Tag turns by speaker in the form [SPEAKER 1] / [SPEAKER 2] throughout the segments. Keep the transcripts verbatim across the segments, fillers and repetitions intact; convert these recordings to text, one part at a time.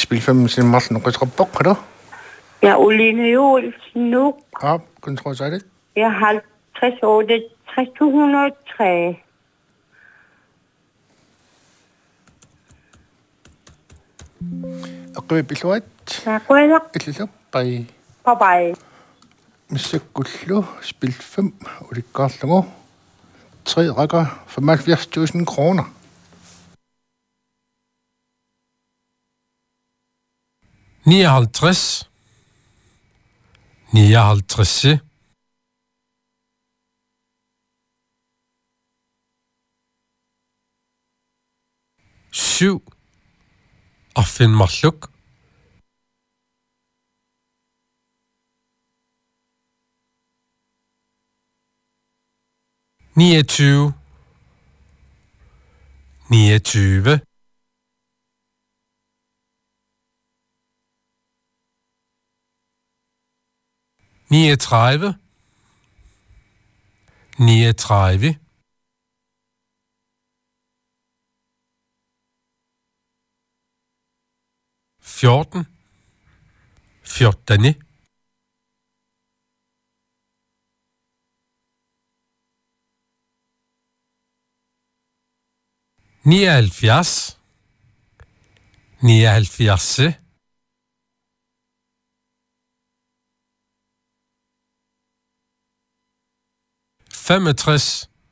[SPEAKER 1] Spil fem sin massen og risrabok, har du?
[SPEAKER 2] Jeg er Oline Joelsen nu.
[SPEAKER 1] Ja, kan du tro sig det?
[SPEAKER 2] Jeg er halvtreds år, det er tres to hundrede og tre.
[SPEAKER 1] Og episode.
[SPEAKER 2] Tak, Rødder.
[SPEAKER 1] Episode. Bye.
[SPEAKER 2] Bye bye.
[SPEAKER 1] Mister Gullo, spil fem, og det går så tre rækker for femoghalvfjerds tusind kroner.
[SPEAKER 3] nioghalvtreds, nioghalvtreds, syv, og find Marluk, niogtyve, niogtyve, niogtredive, niogtredive, fjorten, fjorten, nioghalvfjerds, nioghalvfjerds, femogtres,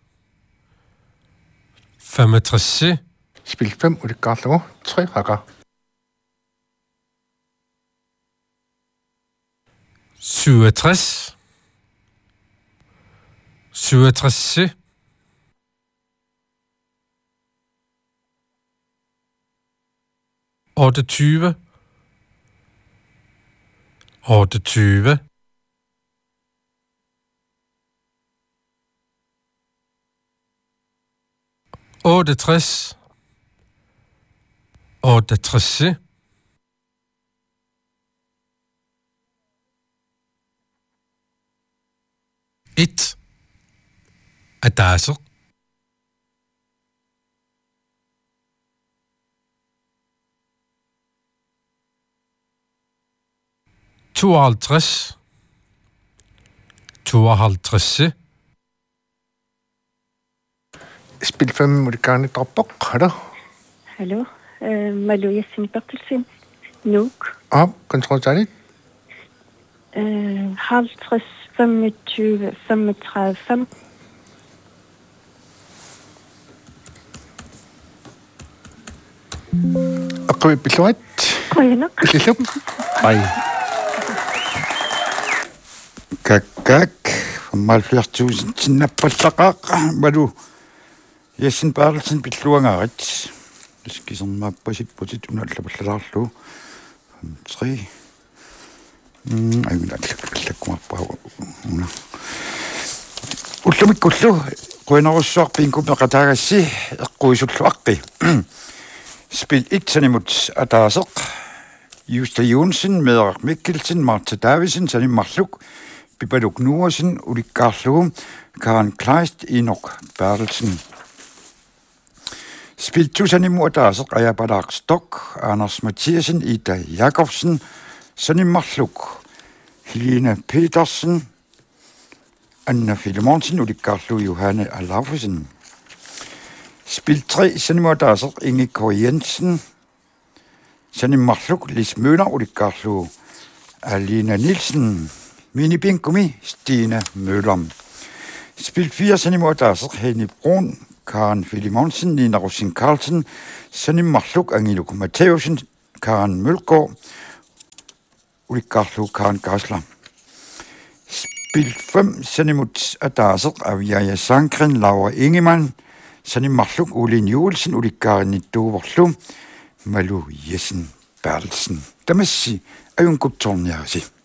[SPEAKER 3] femogtres,
[SPEAKER 1] Spil fem, og det går så tre rækker.
[SPEAKER 3] syvogtres, syvogtres, otteogtyve, otteogtyve, otteogtres, otteogtres, et, adasser, tooghalvtreds, tooghalvtreds,
[SPEAKER 1] Spil fem, og det går lidt drabok, har du?
[SPEAKER 2] Hallo, uh, Malu Yassine Bertelsen. Nuuk.
[SPEAKER 1] Ja, kan du tro sig det?
[SPEAKER 2] Uh, halvtreds, femogtyve, femogtredive, fem.
[SPEAKER 1] Og episode.
[SPEAKER 2] Går nok?
[SPEAKER 1] Episode. Bye. Kak, kak. femoghalvfjerds tusind til nappasakak. Hvad du? Yassine Bertelsen betluangarit. Det skal sådan meget på sit på sit under på slagslu. tre. Mm, ej, men der er kommer på. Utlumik kullu. Quen så bingo med ratagasi. Qoisutluaqi. Spil et sådan imod adasser. Justa Jonsen med Mikkelsen, Martha Davidsen, Sanne Marluk, Bibaduk Nuersen, Uli Garslum, Karen Kleist, Enoch Bertelsen. Spil to sådan imod adasser. Aya Badak Stok, Anders Mathiasen, Ida Jakobsen, Sanne Marluk, Helene Petersen, Anna Filemonsen, Uli Garslum, Johanne Alaufusen. Spil tre, sådan imod adasser. Inge K. Jensen, Sanne Marluk, Lis Møller, Uli Garslum, Alina Nielsen, Mini Bingumi, Stine Møller. Spil fire, sådan imod adasser. Henny Brun, Karen Filemonsen, Nina Rosin Carlsen, Sanne Marluk, Angeluk Matheusen, Karen Mølgaard, Uli Garslum, Karen Gasler. Spil fem, sådan imod adasser. Aviaja Sankren, Laura Ingemann, Sanne Marluk, Olin Joelsen, Uli Karen Doverslum, Malu Yassine Bertelsen. Der må sige, at jeg er en god tårn, jeg har set.